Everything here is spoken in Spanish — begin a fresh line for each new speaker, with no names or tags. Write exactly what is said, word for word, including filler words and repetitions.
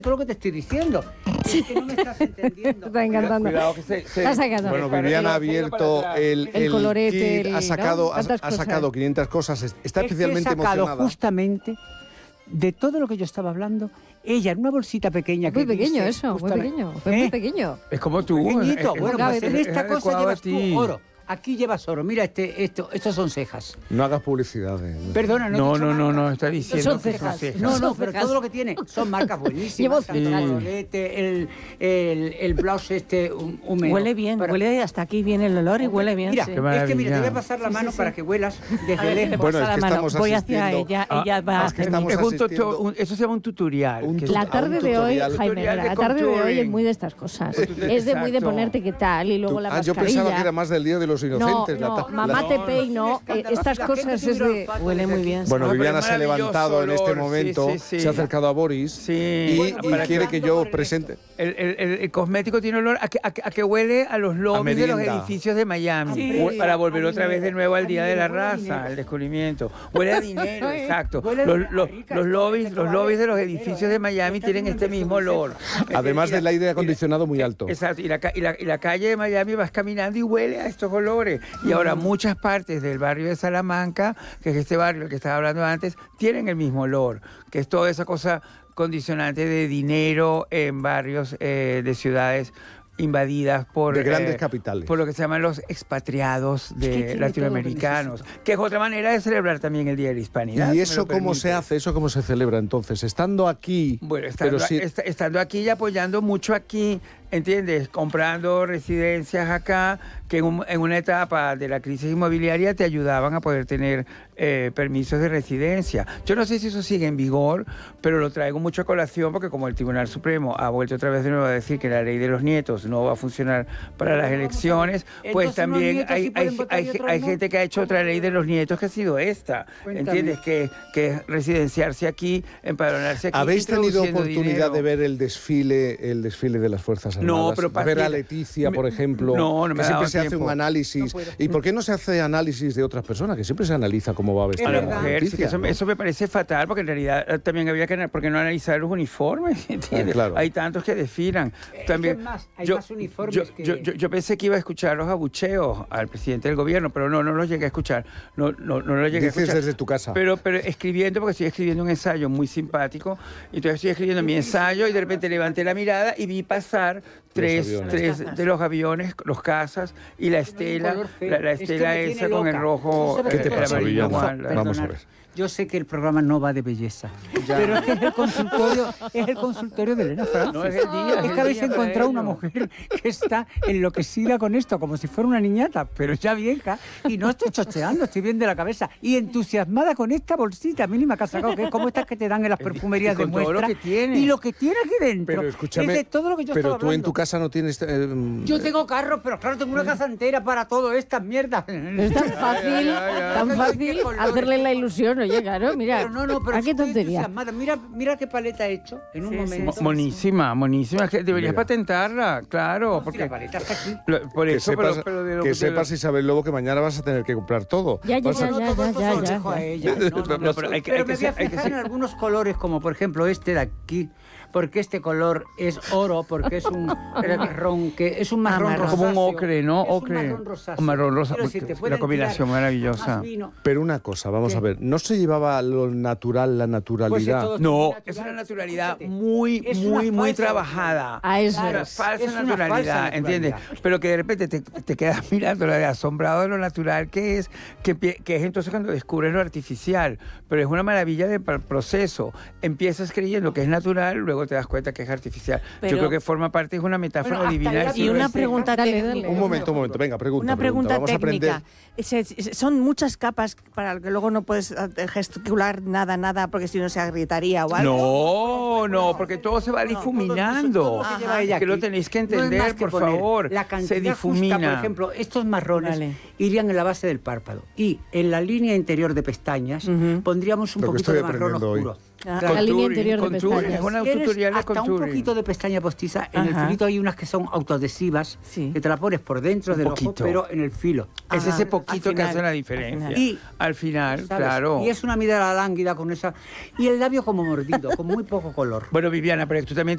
todo lo que te estoy diciendo. Es que no me estás entendiendo.
Está encantando.
Cuidado que se, se...
Está sacando.
Bueno, Viviana ha abierto el,
El
el
colorete,
kit,
el-
ha sacado,
¿no?
ha,
Tantas
ha sacado
cosas.
quinientas cosas, está
Es que
especialmente
he sacado
emocionada.
justamente de todo lo que yo estaba hablando, ella en una bolsita pequeña
Muy
que
pequeño
dice,
eso, muy
justamente-
pequeño. Fue
¿Eh?
muy pequeño.
Es como tú.
Pequeñito.
es-
Bueno,
cabe,
pues en
es
esta cosa
adecuado a
llevas
ti.
tú oro. Aquí llevas oro. Mira, este, esto, estos son cejas.
No hagas publicidad. eh.
Perdona, no he
No,
dicho
no, no,
marcas.
no, está diciendo
Son
que
cejas.
cejas.
No, no,
Son
pero
cejas.
todo lo que tiene son marcas buenísimas.
Llevo
tanto el
cejas.
colorete, el, el, el blouse este hú- húmedo.
Huele bien,
Para-
huele hasta aquí viene el olor y huele bien.
Mira,
sí.
Qué
es que mira, te voy a
maravilla.
pasar la
Sí,
mano
sí,
para
sí.
que huelas desde
A ver,
lejos.
me
Bueno,
pasa
es
la
que
mano.
estamos
Voy hacia
asistiendo-
ella,
Ah,
ella va
es
a
que
hacer
estamos
Es un tu-
asistiendo-
un- eso se llama un tutorial.
Un
que
tu-
es-
La
a un
tarde de hoy,
tutorial.
Jaime,
Tutorial
mira,
de
la tarde de hoy
contouring.
es muy de estas cosas.
Exacto.
Es de muy de ponerte qué tal y luego la
Ah,
mascarilla.
yo pensaba que era más del Día de los
No,
Inocentes. la
no,
ta- la-
mamá te
No,
peino,
no,
eh, estas
la
cosas
gente
es
mira
de...
el pato
Huele
desde
muy
aquí.
bien.
Bueno,
No, pero
Viviana
es
se ha levantado en
maravilloso
este
olor.
momento,
Sí, sí, sí.
se ha acercado a Boris
Sí.
y,
Bueno,
y
para
quiere
que-
que yo
por el
presente.
El, el, el, el cosmético tiene olor a que, a, que- a que huele a los lobbies de los
merienda.
edificios de Miami.
Sí.
Hue- Para volver
A
otra vez de
dinero,
nuevo al
a
Día de
dinero,
la
huele a
Raza,
dinero.
el descubrimiento. Huele a dinero, exacto.
Huele a
Los,
dinero,
los,
rica,
los
esto,
lobbies,
esto
los
vale
lobbies de los
dinero,
edificios
¿eh?
de Miami
Está
tienen
en
este
un
mismo olor.
Además
Y la-
del aire acondicionado muy alto.
Exacto, y la, ca- y, la, y la calle de Miami vas caminando y huele a estos olores. Y ahora muchas partes del barrio de Salamanca, que es este barrio del que estaba hablando antes, tienen el mismo olor, que es toda esa cosa condicionante de dinero en barrios eh, de ciudades invadidas por
De grandes
eh,
capitales.
por lo que se llaman los expatriados
que
de
tiene todo
latinoamericanos, que es otra manera de celebrar también el Día de la Hispanidad. si
¿Y
me
eso
lo
cómo se
permites.
hace? ¿Eso cómo se celebra entonces? Estando aquí,
Bueno, estando,
pero sí,
est- estando aquí y apoyando mucho aquí, ¿entiendes? Comprando residencias acá, que en, un- en una etapa de la crisis inmobiliaria te ayudaban a poder tener eh, permisos de residencia. Yo no sé si eso sigue en vigor, pero lo traigo mucho a colación porque como el Tribunal Supremo ha vuelto otra vez de nuevo a decir que la ley de los nietos no va a funcionar para las elecciones, pues
Entonces, unos
también
nietos
hay,
sí pueden
hay,
votar y
hay,
otros
hay
no.
gente que ha hecho otra ley de los nietos que ha sido esta,
Cuéntame.
¿entiendes? Que, que es residenciarse aquí, empadronarse aquí.
¿habéis tenido
introduciendo
oportunidad
dinero.
de ver el desfile, el desfile de las Fuerzas Armadas?
No, pero
ver a
partida-
Leticia, por
me-
ejemplo,
no, no me
que
ha
siempre
dado
se hace
tiempo.
un análisis.
No puedo.
¿Y por qué no se hace análisis de otras personas? Que siempre se analiza cómo va a vestir
A la
Es verdad.
mujer, sí, que eso,
¿no?
eso me parece fatal, porque en realidad eh, también había que, ¿por qué no analizar los uniformes? ¿Entiendes?
Ah, claro.
Hay tantos que desfilan.
Es
También,
que más, hay
yo,
más uniformes
yo,
que-
yo, yo- yo pensé que iba a escuchar los abucheos al presidente del gobierno, pero no, no los llegué a escuchar. No, no, no los llegué a
Dices
escuchar.
desde tu casa.
Pero, pero escribiendo, porque estoy escribiendo un ensayo muy simpático, y entonces estoy escribiendo mi ensayo y de repente levanté la mirada y vi pasar tres,
aviones.
tres de los aviones, los cazas y la estela,
color feo.
la, la
Es que
estela
me tiene
esa con el
loca.
rojo,
¿Tú sabes
¿Qué te
el
pasa,
amarillo
Villana?
igual.
Vamos a
Perdonad,
ver.
Yo sé que el programa no va de belleza, pero es que es el consultorio, es el consultorio de Elena Francis.
No, es el día, es
Es
el
que habéis
día para
encontrado una
ello.
mujer que está enloquecida con esto, como si fuera una niñata, pero ya vieja, y no estoy chocheando, estoy bien de la cabeza, y entusiasmada con esta bolsita mínima que ha sacado, que es como estas que te dan en las perfumerías
Y
de
con todo
muestra.
lo que tiene.
Y lo que tiene aquí dentro.
Pero escúchame,
es de todo lo que yo
pero
estaba
tú en
hablando.
tu casa no tienes... eh,
Yo tengo carros, pero claro, tengo una casa entera para todas estas mierdas.
Es tan fácil, tan
Qué
fácil
colores.
hacerle la ilusión, oye, claro, mira,
Pero no, no, pero
¿a qué
estoy
tontería?
entusiasmada. Mira, mira qué paleta he hecho en un
Sí, sí,
momento.
sí.
Monísima, monísima. Que deberías
Mira.
patentarla, claro.
Si
Porque
la paleta está aquí.
lo- por
que
eso,
sepas,
pero, pero de lo
que
de
sepas
lo-
Isabel Lobo, que mañana vas a tener que comprar todo.
Ya, ya,
Vas a-
ya,
No,
ya,
todo
ya,
esto
ya,
se lo
ya,
dejo a
ya.
ella. No, no, no.
No, pero hay que-
Pero
hay
me
que
voy a
ser- hay que
fijar
ser-
en algunos colores, como por ejemplo este de aquí, porque este color es oro, porque es un marrón, que es un marrón
marrón.
rosáceo.
Como un ocre, ¿no?
Es un
Ocre.
marrón rosáceo.
Un marrón rosa-
Quiero decir, te
la
pueden
combinación
tirar
maravillosa.
más vino.
Pero una cosa, vamos
¿Qué?
a ver, ¿no se llevaba lo natural, la
Pues si
naturalidad?
todo
No,
natural,
es una naturalidad
escúchate,
muy,
es una
muy, muy
falsa
trabajada.
A eso
Claro,
es.
falsa
Es una
naturalidad,
falsa
¿entiendes?
naturalidad.
Pero que de repente te, te quedas mirando de asombrado de lo natural que es, que, empie- que es entonces cuando descubres lo artificial. Pero es una maravilla del proceso. Empiezas creyendo que es natural, luego te das cuenta que es artificial.
Pero-
Yo creo que forma parte, es una metáfora
Bueno, hasta
divina.
el
del
lápiz.
Y
siglo
una
veinte.
pregunta
Dale,
técnica.
dale.
Un momento, un momento, venga, pregunta.
Una pregunta
Vamos a
técnica.
aprender.
Se- se- son muchas capas para que luego no puedes eh, gesticular nada, nada, porque si no se agrietaría o algo.
No, no, porque todo se va
No, todo-
difuminando.
todo lo que lleva ella
que lo
aquí
tenéis que
no es
entender,
más que
por
poner
favor.
La
Se
cantidad
difumina.
justa, por ejemplo, estos marrones
Vale.
irían en la base del párpado y en la línea interior de pestañas
Ujú.
pondríamos un
Lo que
poquito
estoy
de marrón
aprendiendo hoy.
oscuro.
Ah.
Claro.
La línea
Contouring,
interior de
contouring,
pestañas.
Es un
Quieres
tutorial de
hasta un
contouring.
poquito de pestaña postiza. En el
Ajá.
filito hay unas que son autoadhesivas,
Sí.
que te la pones por dentro
Un
del
poquito.
ojo, pero en el filo.
Es
Ajá,
ese
al
poquito que
final,
hace la
al
diferencia.
final.
Y-
Al final,
¿Sabes?
claro.
Y es una mirada lánguida con esa... Y el labio como mordido, con muy poco color.
Bueno, Viviana, pero tú también